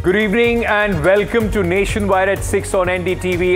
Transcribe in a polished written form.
Good evening and welcome to Nationwide at 6 on NDTV.